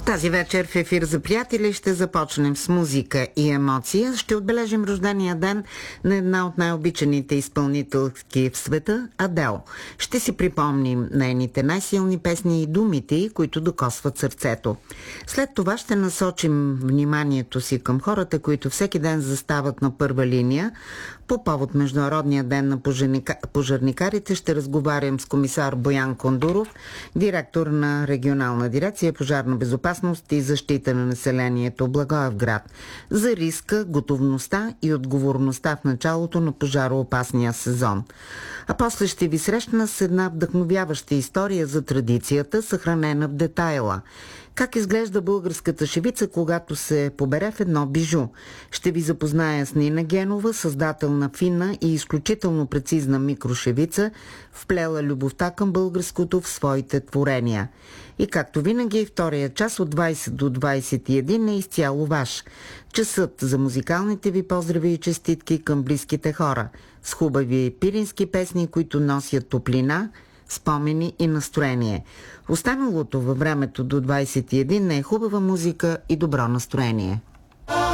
Тази вечер в ефир за приятели ще започнем с музика и емоция. Ще отбележим рождения ден на една от най-обичаните изпълнителки в света – Адел. Ще си припомним нейните най-силни песни и думите, които докосват сърцето. След това ще насочим вниманието си към хората, които всеки ден застават на първа линия. По повод Международния ден на пожарникарите ще разговарям с комисар Боян Кондуров, директор на регионална дирекция пожарна безопасност и защита на населението Благоевград, за риска, готовността и отговорността в началото на пожароопасния сезон. А после ще ви срещна с една вдъхновяваща история за традицията, съхранена в детайла. Как изглежда българската шевица, когато се побере в едно бижу? Ще ви запозная с Нина Генова, създател на финна и изключително прецизна микрошевица, вплела любовта към българското в своите творения. И както винаги, втория час от 20 до 21 е изцяло ваш. Часът за музикалните ви поздрави и честитки към близките хора, с хубави пирински песни, които носят топлина, спомени и настроение. Останалото във времето до 21 е хубава музика и добро настроение.